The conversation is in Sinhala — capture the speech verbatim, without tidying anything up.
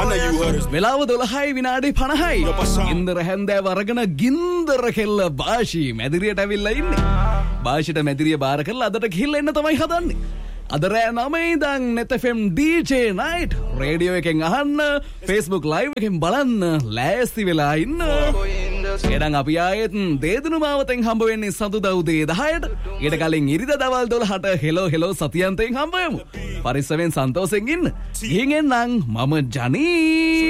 වෙලාව දොළහයි විනාඩි පනහයි. ඉන්දර හැන්දෑව අරගෙන ගින්දර කෙල්ල බාෂි මැදිරියට ඇවිල්ලා ඉන්නේ. බාෂිට මැදිරිය බාර කරලා අදට ගිහිල්ලා එන්න තමයි හදන්නේ. අද රෑ නවයේ ඉඳන් net f m D J night radio එකෙන් අහන්න, Facebook live එකෙන් බලන්න ලෑස්ති වෙලා ඉන්න. එනම් අපි ආයෙත් දේදුණු මාවතෙන් හම්බ වෙන්නේ සතුදා උදේ දහයට. ඊට කලින් ඉරිදා දවල් දොළහට හෙලෝ හෙලෝ සතියන්තෙන් හම්බ වෙමු. පරිස්සමෙන් සන්තෝෂෙන් ඉන්න. ගිහින් එන්නම් මම ජනී.